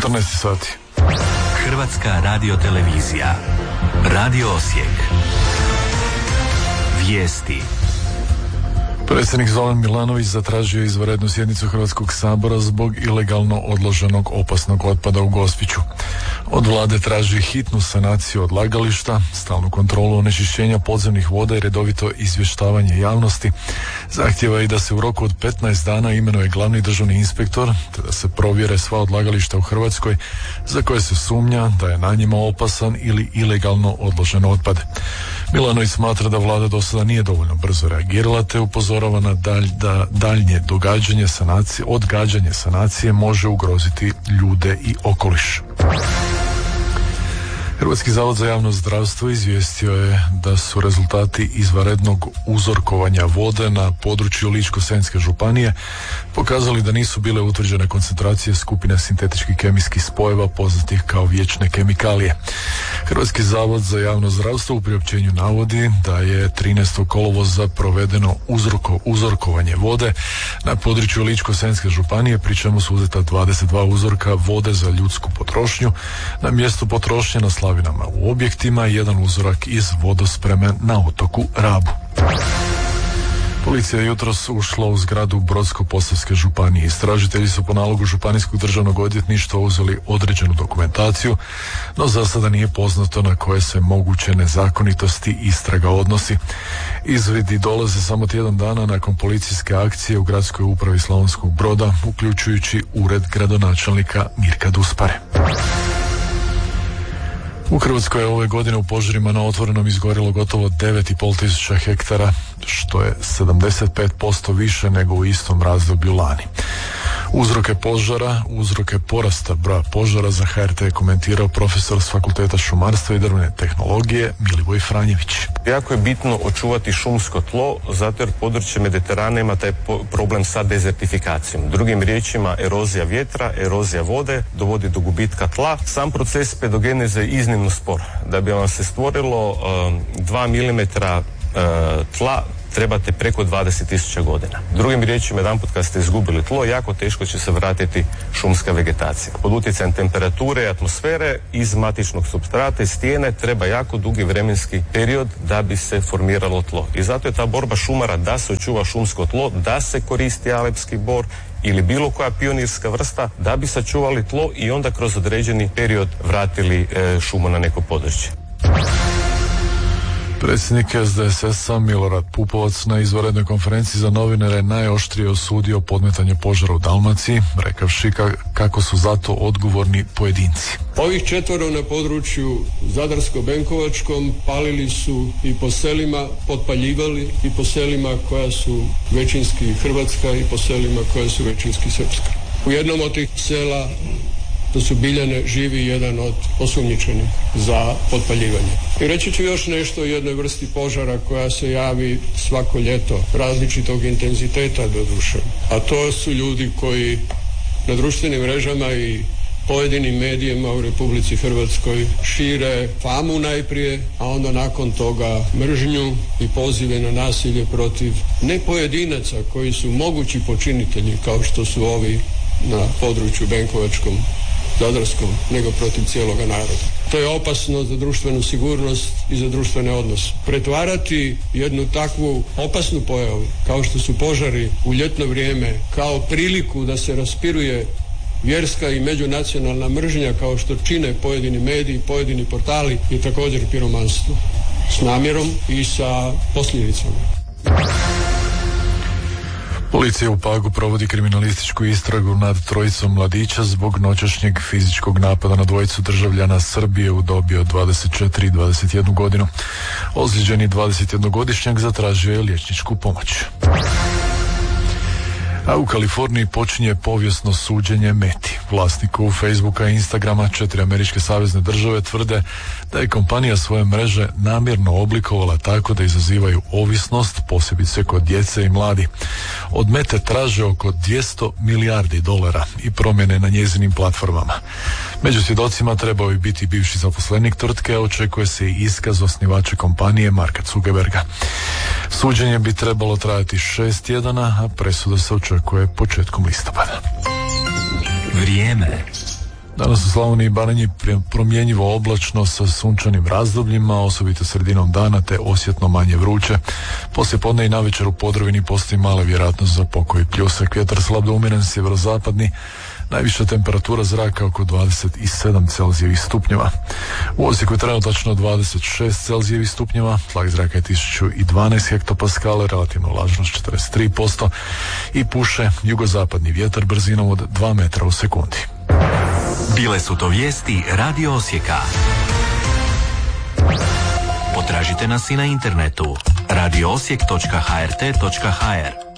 14 sati. Hrvatska radiotelevizija. Radio Osijek. Vijesti. Predsjednik Zoran Milanović zatražio je izvanrednu sjednicu Hrvatskog sabora zbog ilegalno odloženog opasnog otpada u Gospiću. Od vlade traži hitnu sanaciju odlagališta, stalnu kontrolu onečišćenja podzemnih voda i redovito izvještavanje javnosti. Zahtjeva i da se u roku od 15 dana imenuje glavni državni inspektor, te da se provjere sva odlagališta u Hrvatskoj za koje se sumnja da je na njima opasan ili ilegalno odložen otpad. Milanović smatra da vlada do sada nije dovoljno brzo reagirala, te upozorava na daljnje odgađanje sanacije može ugroziti ljude i okoliš. Hrvatski zavod za javno zdravstvo izvijestio je da su rezultati izvanrednog uzorkovanja vode na području Ličko-senjske županije pokazali da nisu bile utvrđene koncentracije skupine sintetičkih kemijskih spojeva poznatih kao vječne kemikalije. Hrvatski zavod za javno zdravstvo u priopćenju navodi da je 13. kolovoza provedeno uzorkovanje vode na području Ličko-senjske županije, pri čemu su uzeta 22 uzorka vode za ljudsku potrošnju na mjestu potrošnje na slavinama u objektima i jedan uzorak iz vodospreme na otoku Rabu. Policija je jutros ušla u zgradu Brodsko-posavske županije. Istražitelji su po nalogu Županijskog državnog odvjetništva uzeli određenu dokumentaciju, no za sada nije poznato na koje se moguće nezakonitosti istraga odnosi. Izvidi dolaze samo tjedan dana nakon policijske akcije u gradskoj upravi Slavonskog Broda, uključujući ured gradonačelnika Mirka Duspare. U Hrvatskoj je ove godine u požarima na otvorenom izgorilo gotovo 9.500 hektara, što je 75% više nego u istom razdoblju lani. Uzroke porasta broja požara za HRT je komentirao profesor s Fakulteta šumarstva i drvne tehnologije Milivoj Franjević. Jako je bitno očuvati šumsko tlo, zato jer područje Mediterana ima taj problem sa dezertifikacijom. Drugim riječima, erozija vjetra, erozija vode dovodi do gubitka tla. Sam proces pedogeneze je iznimno spor. Da bi vam se stvorilo 2 mm tla, trebate preko 20.000 godina. Drugim riječima, jedanput kad ste izgubili tlo, jako teško će se vratiti šumska vegetacija. Pod utjecajem temperature i atmosfere iz matičnog supstrata i stijene treba jako dugi vremenski period da bi se formiralo tlo. I zato je ta borba šumara da se očuva šumsko tlo, da se koristi alepski bor ili bilo koja pionirska vrsta da bi sačuvali tlo i onda kroz određeni period vratili šumu na neko područje. Predsjednik SDSS-a Milorad Pupovac na izvanrednoj konferenciji za novinare najoštrije osudio podmetanje požara u Dalmaciji, rekavši kako su zato odgovorni pojedinci. Ovih 4 na području Zadarsko-Benkovačkom palili su i po selima, potpaljivali i po selima koja su većinski hrvatska i po selima koja su većinski srpska. U jednom od tih sela, to su Biljane, živi jedan od osumnjičenih za potpaljivanje. I reći ću još nešto o jednoj vrsti požara koja se javi svako ljeto, različitog intenziteta doduše. A to su ljudi koji na društvenim mrežama i pojedinim medijima u Republici Hrvatskoj šire famu najprije, a onda nakon toga mržnju i pozive na nasilje protiv ne pojedinaca koji su mogući počinitelji kao što su ovi na području Benkovačkom, Zadarskom, nego protiv cijeloga naroda. To je opasno za društvenu sigurnost i za društvene odnose. Pretvarati jednu takvu opasnu pojavu, kao što su požari u ljetno vrijeme, kao priliku da se raspiruje vjerska i međunacionalna mržnja, kao što čine pojedini mediji, pojedini portali, je također piromanstvo. S namjerom i sa posljedicama. Policija u Pagu provodi kriminalističku istragu nad trojicom mladića zbog noćašnjeg fizičkog napada na dvojicu državljana Srbije u dobi od 24 i 21 godinu. Ozlijeđeni 21-godišnjak zatražio je liječničku pomoć. A u Kaliforniji počinje povijesno suđenje Meti. Vlasniku Facebooka i Instagrama 4 američke savezne države tvrde da je kompanija svoje mreže namjerno oblikovala tako da izazivaju ovisnost, posebice kod djece i mladi. Od Mete traže oko $200 milijardi i promjene na njezinim platformama. Među svjedocima trebao je biti bivši zaposlenik tvrtke, a očekuje se i iskaz osnivača kompanije Marka Zuckerberga. Suđenje bi trebalo trajati 6 tjedana, a presuda se očekuje početkom listopada. Vrijeme. Danas u Slavoniji i Baranji promjenjivo oblačno sa sunčanim razdobljima, osobito sredinom dana, te osjetno manje vruće. Poslije podne i navečer u Podravini postoji mala vjerojatnost za pokoji pljusak. Vjetar slab do umjeren sjeverozapadni, najviša temperatura zraka oko 27 Celzijevih stupnjeva. U Osijeku je trenutačno 26 Celzijevih stupnjeva, tlak zraka je 1012 hektopaskala, relativna vlažnost 43% i puše jugozapadni vjetar brzinom od 2 metra u sekundi. Bile su to vijesti Radio Osijeka. Potražite nas i na internetu radioosijek.hrt.hr.